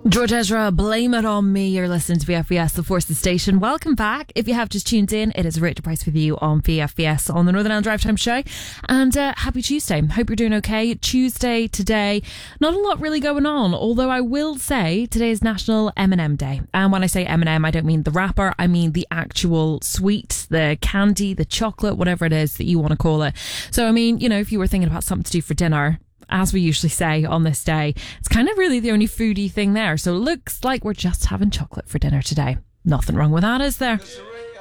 George Ezra, Blame It On Me. You're listening to VFVS, the Forces Station. Welcome back. If you have just tuned in, it is Rachel Price with you on VFVS on the Northern Ireland Drive Time Show. And happy Tuesday. Hope you're doing okay. Tuesday today. Not a lot really going on, although I will say today is National M&M Day. And when I say M&M, I don't mean the wrapper. I mean the actual sweet, the candy, the chocolate, whatever it is that you want to call it. So, I mean, you know, if you were thinking about something to do for dinner, as we usually say on this day, it's kind of really the only foodie thing there. So it looks like we're just having chocolate for dinner today. Nothing wrong with that, is there?